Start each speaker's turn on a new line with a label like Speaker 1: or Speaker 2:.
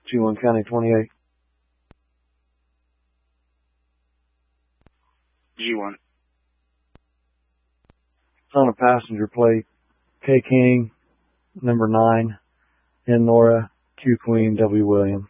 Speaker 1: G1 County 28.
Speaker 2: G1.
Speaker 1: On a passenger plate, K King, number 9, N Nora, Q Queen, W William.